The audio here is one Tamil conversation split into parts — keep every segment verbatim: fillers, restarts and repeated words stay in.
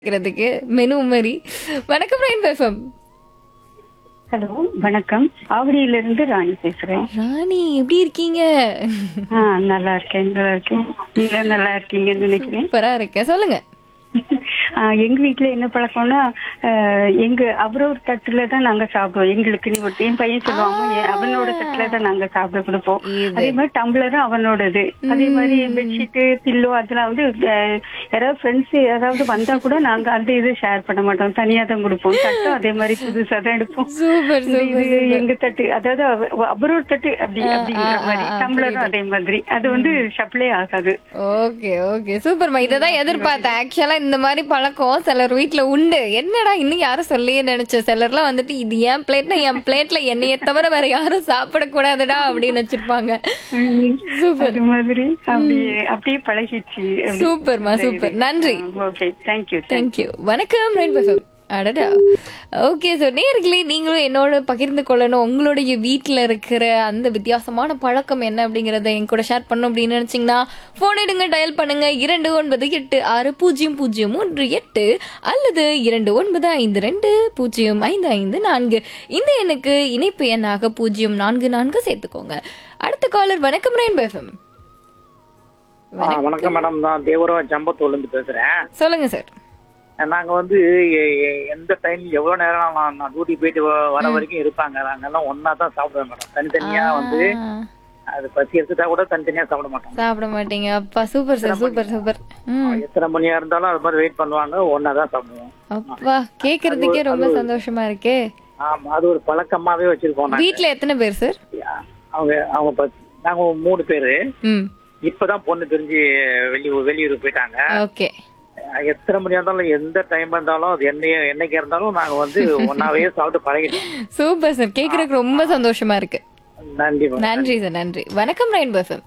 இருக்கிறதுக்கு மெனு மாதிரி. வணக்கம் ரெயின்போ எஃப்எம். ஹலோ வணக்கம், ஆவடியிலிருந்து ராணி பேசுறேன். ராணி எப்படி இருக்கீங்க? ஆ நல்லா இருக்கேன், நல்லா இருக்கேன். நீங்க நல்லா இருக்கீங்கன்னு நினைக்கிறேன். சூப்பரா இருக்கேன், சொல்லுங்க. ஆ, எங்க வீட்டுல என்ன பழக்கம்னா, அஹ், எங்க அவரோட தட்டுல தான் நாங்க சாப்பிடுவோம். எங்களுக்கு நீ ஒரு என் பையன் சொல்லுவாங்க, என் அவனோட தட்டுல தான் நாங்க சாப்பிட கொடுப்போம். இது. அதே மாதிரி டம்ளரும் அவனோடது. அதே மாதிரி பெட்ஷீட்டு பில்லோ அதெல்லாம் வந்து அஹ், யாராவது ஃப்ரெண்ட்ஸ் யாராவது வந்தா கூட நாங்க அந்த இது ஷேர் பண்ண மாட்டோம், தனியா தான் கொடுப்போம். தட்டும் அதே மாதிரி புதுசா தான் எடுப்போம். சூப்பர் இந்த சூப்பர் இது சூப்பர். எங்க தட்டு, அதாவது அவ- அவரோட தட்டு அப்படி ஆ, அப்படிங்கிற ஆ, மாதிரி. ஆ, டம்ளரும் புரியுது. அதே மாதிரி. அது வந்து ஷப்ளே ஆகாது. ஓகே ஓகே சூப்பர்மா. இததான் எதிர்பார்த்தேன். ஆக்சுவலா இந்த மாதிரி பழக்கம் சிலர் வீட்ல உண்டு. என்னடா இன்னும் யாரும் சொல்லியே நினைச்சேன். சிலர்லாம் வந்துட்டு இது என் பிளேட்னா என் பிளேட்ல என்னைய தவிர வேற யாரும் சாப்பிடக்கூடாதுடா அப்படின்னு வச்சிருப்பாங்க. சூப்பர் அது மாதிரி அப்படியே அப்படியே பழகிடுச்சு. அப்படி. சூப்பர்மா சூப்பர். நன்றி. Okay, thank you. தேங்க்யூ. வணக்கம் ரெயின்போ எஃப்எம். அடடா. ஓகே சார், நேர்களே நீங்களும் என்னோட பகிர்ந்து கொள்ளணும். உங்களுடைய வீட்டில் இருக்கிற அந்த வித்தியாசமான பழக்கம் என்ன அப்படிங்கறத என் கூட ஷேர் பண்ணணும் அப்படின்னு நினைச்சீங்கன்னா போன் எடுங்க, டயல் பண்ணுங்க இரண்டு ஒன்பது எட்டு ஆறு பூஜ்ஜியம் பூஜ்ஜியம் மூன்று எட்டு அல்லது இரண்டு ஒன்பது ஐந்து ரெண்டு பூஜ்ஜியம் ஐந்து ஐந்து நான்கு. இந்த எண்ணுக்கு இணைப்பு எண்ணாக பூஜ்ஜியம் நான்கு நான்கு சேர்த்துக்கோங்க. அடுத்த காலர். வணக்கம் ரெயின்போ எஃப்எம். ஆ, வணக்கம் மேடம். நான் தேவராஜ் ஜம்பத்தூர்ல இருந்து பேசுறேன். சொல்லுங்க சார். நாங்க வந்து எ- எ- எந்த டைம் எவ்வளவு நேரம் நான் நான் டியூட்டி போயிட்டு வ- வர வரைக்கும் இருப்பாங்க. நாங்க எல்லாம் ஒன்னா தான் சாப்பிடுவோம் மேடம். தனித்தனியா வந்து ஆ. அது பசி எடுத்துட்டா கூட தனித்தனியா சாப்பிட மாட்டோம். சாப்பிட மாட்டீங்க. அப்பா சூப்பர் சார், சூப்பர் சூப்பர். ம். எத்தனை மணியா இருந்தாலும் அது மாதிரி வெயிட் பண்ணுவாங்க, ஒன்னா தான் சாப்பிடுவோம். அப்பா கேக்குறதுக்கே ரொம்ப சந்தோஷமா இருக்கே. ஆமா, அது ஒரு பழக்கமாவே வச்சிருக்கோம் நாங்க. வீட்ல எத்தனை பேர் சார்? அவங்க அவங்க ப- நாங்க மூணு பேரு. ம். இப்பதான் பொண்ணு தெரிஞ்சு வெளியூர் வெளியூர் போயிட்டாங்க. ஓகே. எத்தனை மணியா இருந்தாலும் எந்த டைம் இருந்தாலும் அது என்னைய என்னைக்கு இருந்தாலும் நாங்க வந்து ஒன்னாவே சாப்பிட்டு பழகிட்டோம். சூப்பர் சார், கேக்குறதுக்கு ரொம்ப சந்தோஷமா இருக்கு. நன்றி மேடம். நன்றி சார், நன்றி. வணக்கம் ரெயின்போ எஃப்எம்.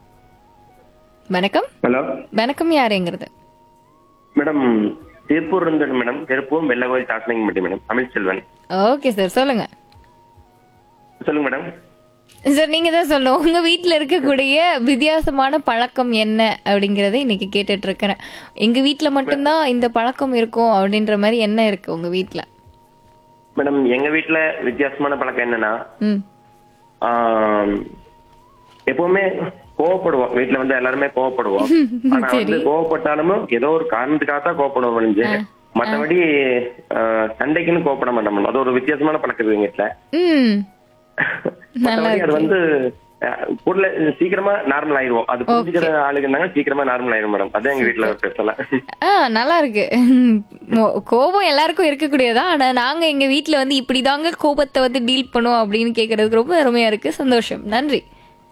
வணக்கம். ஹலோ வணக்கம், யாருங்கிறது? மேடம், திருப்பூர் இருந்து madam. Tiruppur Vellakoil தாசனிங்கம்பட்டி madam. Tamil Selvan. Okay sir, சொல்லுங்க. சொல்லுங்க மேடம். சார் நீங்க தான் சொல்லணும், உங்க வீட்ல இருக்கக்கூடிய வித்தியாசமான பழக்கம் என்ன அப்படிங்கறத இன்னைக்கு கேட்டுட்டு இருக்கிறேன். எங்க வீட்ல மட்டும்தான் இந்த பழக்கம் இருக்கும் அப்படின்ற மாதிரி என்ன இருக்கு உங்க வீட்ல? மேடம், எங்க வீட்டுல வித்தியாசமான பழக்கம் என்னன்னா, ம். ஆம், எப்பவுமே கோவப்படுவோம். வீட்டுல வந்து எல்லாருமே கோவப்படுவோம். ஆனா வந்து கோவப்பட்டாலும் ஏதோ ஒரு காரணத்துக்காக தான் கோவப்படுவோம் முடிஞ்சு. மற்றபடி சண்டைக்குன்னு கோவப்பட மாட்டோம். அது ஒரு வித்தியாசமான பழக்கம் இருக்கு எங்க வீட்டுல. ம். நல்லா மற்றபடி அது இருக்கு. வந்து அஹ், பொருளை சீக்கிரமா நார்மல் ஆயிடுவோம். அது புரிஞ்சுக்கிற ஆளுங்க இருந்தாங்க, சீக்கிரமா நார்மல் ஆயிடும் மேடம். அதான் எங்க வீட்டுல பேசல. ஆ நல்லா இருக்கு. மோ- கோபம் எல்லாருக்கும் இருக்கக்கூடியதா. ஆனா நாங்க எங்க வீட்ல வந்து இப்படிதாங்க கோபத்தை வந்து டீல் பண்ணுவோம் அப்படின்னு கேக்குறதுக்கு ரொம்ப அருமையா இருக்கு. சந்தோஷம், நன்றி.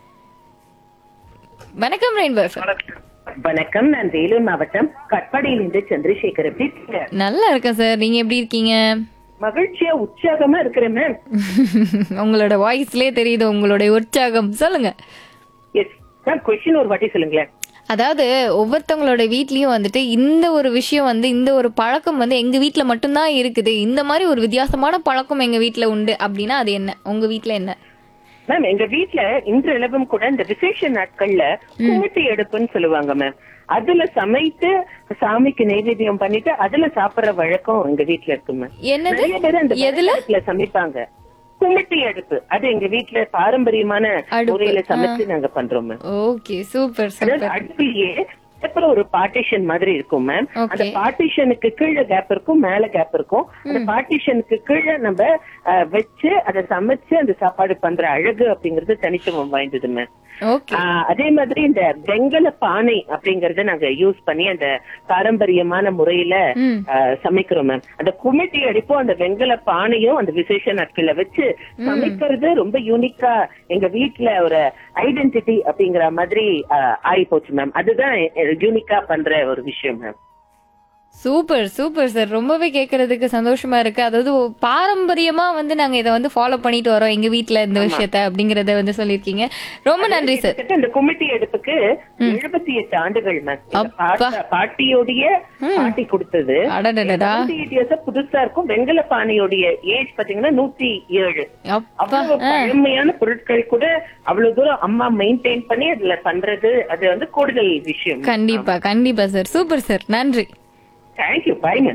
வணக்கம் ரெயின்போ எஃப்எம். வணக்கம், நான் வேலூர் மாவட்டம் கட்பாடியிலிருந்து சந்திரசேகர். எப்படி இருக்கீங்க? நல்லா இருக்கேன் சார், நீங்க எப்படி இருக்கீங்க? மகிழ்ச்சியா உற்சாகமா இருக்கிறேன் மேம். உங்களோட வாய்ஸ்லயே தெரியுது உங்களுடைய உற்சாகம். சொல்லுங்க. எஸ் மேம், கொஸ்டின் ஒரு வாட்டி சொல்லுங்களேன். அதாவது ஒவ்வொருத்தவங்களோட வீட்லயும் வந்துட்டு இந்த ஒரு விஷயம் வந்து இந்த ஒரு பழக்கம் வந்து எங்க வீட்ல மட்டும்தான் இருக்குது, இந்த மாதிரி ஒரு வித்தியாசமான பழக்கம் எங்க வீட்ல உண்டு அப்படின்னா அது என்ன? உங்க வீட்ல என்ன? மேம், எங்க வீட்ல இன்றளவும் கூட இந்த விசேஷ நாட்கள்ல குமிட்டி எடுப்புன்னு சொல்லுவாங்க மேம். அதுல சமைத்து சாமிக்கு நைவேத்தியம் பண்ணிட்டு அதுல சாப்பிடுற வழக்கம் எங்க வீட்ல இருக்கு மேம். என்னது? நிறைய பேர் அந்த எதுல? விளக்குல சமைப்பாங்க. குமிட்டி அடுப்பு, அது எங்க வீட்ல பாரம்பரியமான அடுப்பு. முறையில சமைச்சு நாங்க பண்றோம் மேம். ஓகே, சூப்பர் அதாவது சூப்பர். அடுப்பிலேயே அப்புறம் ஒரு பார்ட்டிஷன் மாதிரி இருக்கும் மேம். Okay. அந்த பார்ட்டிஷனுக்கு கீழே கேப் இருக்கும், மேல கேப் இருக்கும். அந்த பார்ட்டிஷனுக்கு கீழே நம்ம அஹ், வச்சு அதை சமைச்சு அந்த சாப்பாடு பண்ற அழகு அப்படிங்கறது தனித்துவம் வாய்ந்தது மேம். ஓகே. ஆஹ், அதே மாதிரி இந்த வெங்கல பானை அப்படிங்கறத நாங்க யூஸ் பண்ணி அந்த பாரம்பரியமான முறையில ம். ஆஹ், சமைக்கிறோம் மேம். அந்த குமிட்டி அடிப்போம், அந்த வெங்கல பானையும் அந்த விசேஷ நாட்கள்ல வச்சு சமைக்கிறது ரொம்ப யூனிக்கா எங்க வீட்ல ஒரு ஐடென்டிட்டி அப்படிங்கிற மாதிரி ஆஹ், ஆகி போச்சு மேம். அதுதான் யூனிக்கா பண்ற ஒரு விஷயம் மேம். சூப்பர் சூப்பர் சார், ரொம்பவே கேட்கறதுக்கு சந்தோஷமா இருக்கு. அதாவது ஒ- பாரம்பரியமா வந்து நாங்க இதை வந்து ஃபாலோ பண்ணிட்டு வரோம் எங்க வீட்ல இந்த விஷயத்த அப்படிங்கறத வந்து சொல்லியிருக்கீங்க. ரொம்ப நன்றி சார். கிட்டத்தட்ட இந்த குமிட்டி எடுப்புக்கு எழுபத்தி எட்டு ஆண்டுகள் மேம். இந்த அப்பா. பாட்ட- பாட்டியோடைய பாட்டி கொடுத்தது. அடடடடா. எழுபத்தி எட்டு years புதுசா இருக்கும். வெங்கல பானையோடைய ஏஜ் பாத்தீங்கன்னா நூத்தி ஏழு. அப்பா. அவ்வளவு ஆ. பழமையான பொருட்கள் கூட அவ்வளவு தூரம் அம்மா மெயின்டைன் பண்ணி அதுல பண்றது, அது வந்து கூடுதல் விஷயம். கண்டிப்பா கண்டிப்பா சார், சூப்பர் சார், நன்றி. தேங்க்யூ, பாய்ங்க.